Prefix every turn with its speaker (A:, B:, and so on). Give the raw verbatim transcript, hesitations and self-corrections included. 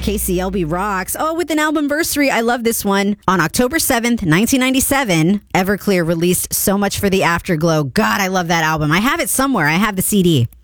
A: K C L B rocks. Oh, with an albumversary. I love this one. On October seventh, nineteen ninety-seven, Everclear released So Much for the Afterglow. God, I love that album. I have it somewhere. I have the C D.